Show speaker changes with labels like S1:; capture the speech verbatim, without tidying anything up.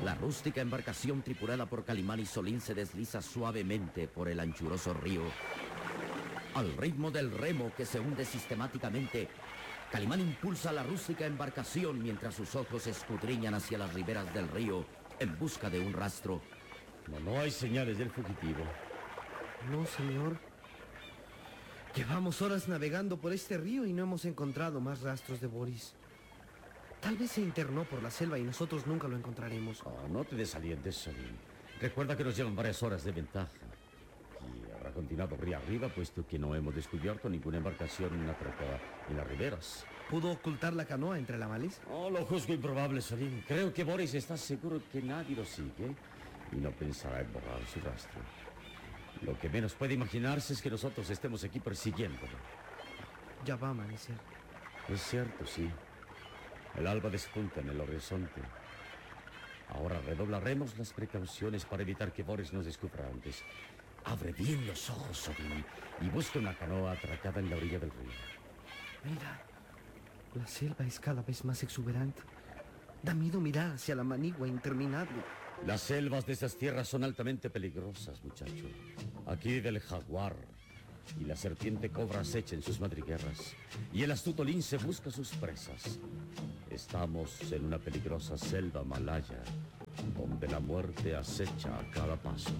S1: La rústica embarcación tripulada por Calimán y Solín se desliza suavemente por el anchuroso río. Al ritmo del remo que se hunde sistemáticamente, Calimán impulsa la rústica embarcación mientras sus ojos escudriñan hacia las riberas del río en busca de un rastro.
S2: No, no hay señales del fugitivo.
S3: No, señor. Llevamos horas navegando por este río y no hemos encontrado más rastros de Boris. Tal vez se internó por la selva y nosotros nunca lo encontraremos.
S2: Oh, no te desalientes, Solín. Recuerda que nos llevan varias horas de ventaja. Y habrá continuado río arriba, puesto que no hemos descubierto ninguna embarcación atracada en las riberas.
S3: ¿Pudo ocultar la canoa entre la maleza?
S2: Oh, lo juzgo improbable, Solín. Creo que Boris está seguro que nadie lo sigue y no pensará en borrar su rastro. Lo que menos puede imaginarse es que nosotros estemos aquí persiguiéndolo.
S3: Ya va a amanecer.
S2: Es cierto, sí. El alba despunta en el horizonte. Ahora redoblaremos las precauciones para evitar que Boris nos descubra antes. Abre bien los ojos, Solín, y busca una canoa atracada en la orilla del río.
S3: Mira, la selva es cada vez más exuberante. Da miedo mirar hacia la manigua interminable.
S2: Las selvas de esas tierras son altamente peligrosas, muchacho. Aquí vive el jaguar, y la serpiente cobra acecha en sus madrigueras, y el astuto lince busca sus presas. Estamos en una peligrosa selva malaya, donde la muerte acecha a cada paso.